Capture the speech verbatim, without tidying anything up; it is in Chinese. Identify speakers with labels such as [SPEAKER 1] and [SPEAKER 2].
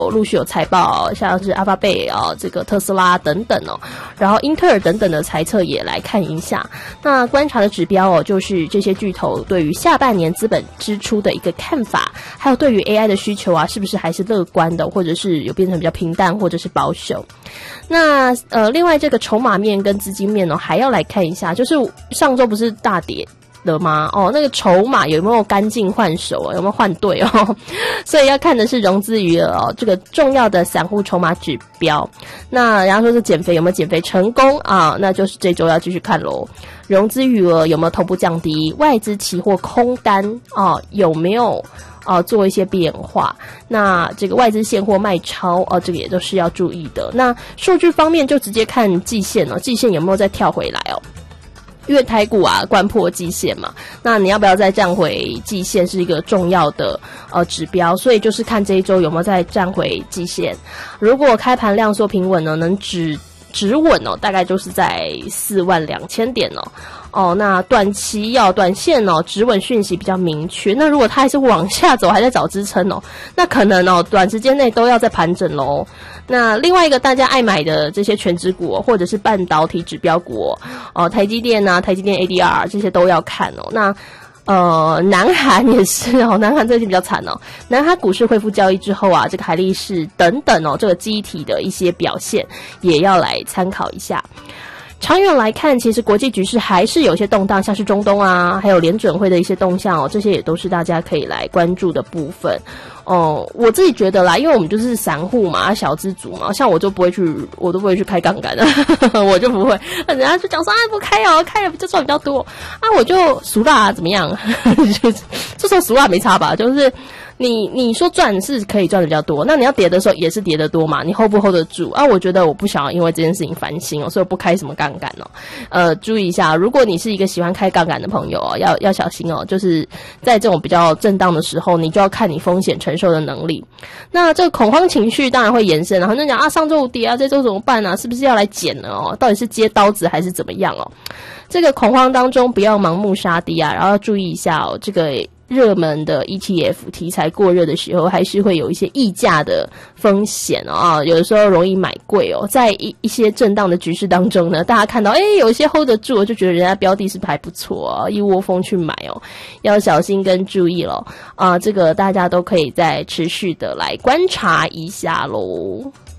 [SPEAKER 1] 陆续有财报，像是阿发贝啊、这个特斯拉等等哦，然后英特尔等等的财测也来看一下。那观察的指标哦，就是这些巨头对于下半年资本支出的一个看法，还有对于 A I 的需求啊，是不是还是乐观的，或者是有变成比较平淡，或者是保守。那呃，另外这个筹码面跟资金面哦，还要来看一下，就是上周不是大跌的吗？哦，那个筹码有没有干净换手啊？有没有换对哦？所以要看的是融资余额哦，这个重要的散户筹码指标。那然后说是减肥有没有减肥成功啊？那就是这周要继续看咯。融资余额有没有同步降低？外资期货空单啊有没有啊做一些变化？那这个外资现货卖超哦，这个也都是要注意的。那数据方面就直接看季线哦，季线有没有再跳回来哦？因为台股啊关破季线嘛，那你要不要再站回季线是一个重要的呃指标，所以就是看这一周有没有再站回季线。如果开盘量缩平稳呢，能止止稳哦，大概就是在四万两千点哦。哦，那短期要短线哦，止稳讯息比较明确。那如果它还是往下走，还在找支撑哦，那可能哦，短时间内都要再盘整咯。那另外一个大家爱买的这些全指股哦，或者是半导体指标股哦，哦台积电啊、台积电 A D R 这些都要看哦。那呃，南韩也是哦，南韩最近比较惨哦。南韩股市恢复交易之后啊，这个海力士等等哦，这个记忆体的一些表现也要来参考一下。长远来看，其实国际局势还是有些动荡，像是中东啊，还有联准会的一些动向哦，这些也都是大家可以来关注的部分。哦，我自己觉得啦，因为我们就是散户嘛，小资族嘛，像我就不会去，我都不会去开杠杆的，我就不会。人家就讲说啊，不开哦，开了就赚比较多啊，我就俗辣、啊、怎么样？这时候俗辣没差吧？就是你你说赚是可以赚的比较多，那你要跌的时候也是跌得多嘛，你 hold 不 hold 得住啊？我觉得我不想要因为这件事情烦心哦，所以我不开什么杠杆哦。呃，注意一下，如果你是一个喜欢开杠杆的朋友哦，要要小心哦，就是在这种比较震荡的时候，你就要看你风险承受的能力。那这个恐慌情绪当然会延伸，然后就讲啊，上周五跌啊，这周怎么办啊？是不是要来减了哦？到底是接刀子还是怎么样哦？这个恐慌当中不要盲目杀低啊，然后要注意一下哦，这个热门的 E T F 题材过热的时候，还是会有一些溢价的风险哦，有的时候容易买贵哦。在一一些震荡的局势当中呢，大家看到诶有一些 hold 得住，就觉得人家标的是不是还不错哦，一窝蜂去买哦，要小心跟注意咯啊、呃，这个大家都可以再持续的来观察一下咯。